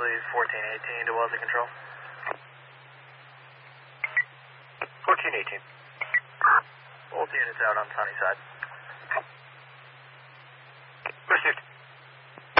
leave 1418 to Wellesley Control. 1418. Both units out on Sunnyside.